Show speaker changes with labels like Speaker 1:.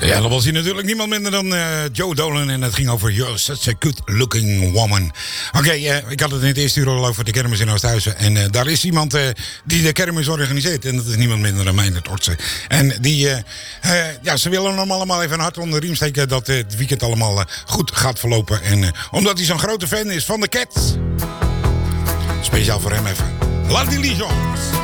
Speaker 1: Ja, dat was hij natuurlijk niemand minder dan Joe Dolan. En het ging over You're Such a Good Looking Woman. Oké, ik had het in het eerste uur al over de kermis in Oosthuizen. En daar is iemand die de kermis organiseert. En dat is niemand minder dan Meijnerd Ortsen. En die, ze willen hem allemaal even een hart onder de riem steken. Dat het weekend allemaal goed gaat verlopen. En omdat hij zo'n grote fan is van de Cats. Speciaal voor hem even. La Diligence.